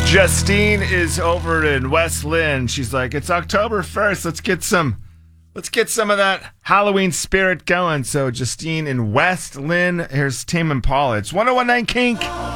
Justine is over in West Lynn. She's like, it's October 1st. Let's get some of that Halloween spirit going. So Justine in West Lynn, here's Tame Impala. It's 101.9 Kink.